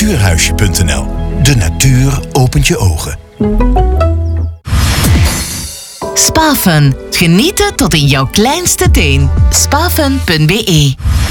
Natuurhuisje.nl. De natuur opent je ogen. Spafun. Genieten tot in jouw kleinste teen. Spafun.be